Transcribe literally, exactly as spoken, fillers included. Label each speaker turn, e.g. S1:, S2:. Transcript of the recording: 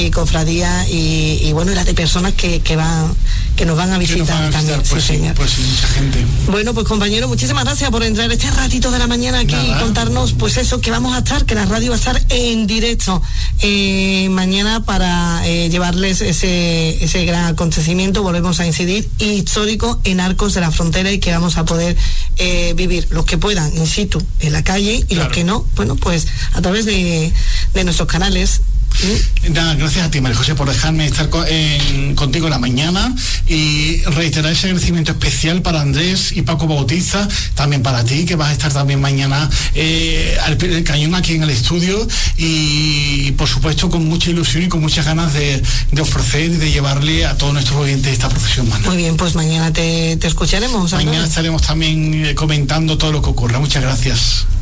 S1: y cofradías y, y bueno, y las de personas que, que van que nos van a visitar, van a visitar también.
S2: Pues
S1: sí,
S2: sí,
S1: señor.
S2: Pues sí, mucha gente.
S1: Bueno, pues compañero, muchísimas gracias por entrar este ratito de la mañana aquí Nada. y contarnos pues eso, que vamos a estar, que la radio va a estar en directo eh, mañana para eh, llevarles ese, ese gran acontecimiento, volvemos a incidir, histórico en Arcos de la Frontera, y que vamos a poder eh, vivir los que puedan in situ en la calle y claro. los que no, bueno, pues a través de, de nuestros canales.
S2: ¿Sí? Nada, gracias a ti, María José, por dejarme estar con, en, contigo en la mañana y reiterar ese agradecimiento especial para Andrés y Paco Bautista, también para ti, que vas a estar también mañana eh, al pie del cañón aquí en el estudio, y por supuesto con mucha ilusión y con muchas ganas de, de ofrecer y de llevarle a todos nuestros oyentes esta procesión humana.
S1: Muy bien, pues mañana te, te escucharemos.
S2: Mañana estaremos también comentando todo lo que ocurra. Muchas gracias.